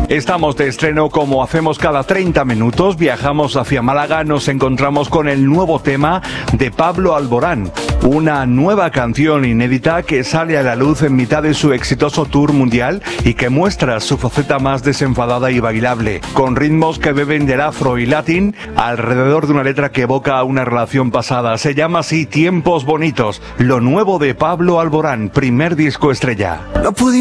Estamos de estreno como hacemos cada 30 minutos, viajamos hacia Málaga, nos encontramos con el nuevo tema de Pablo Alborán, una nueva canción inédita que sale a la luz en mitad de su exitoso tour mundial y que muestra su faceta más desenfadada y bailable, con ritmos que beben del afro y latín alrededor de una letra que evoca una relación pasada. Se llama así Tiempos Bonitos, lo nuevo de Pablo Alborán, primer disco estrella. No pudimos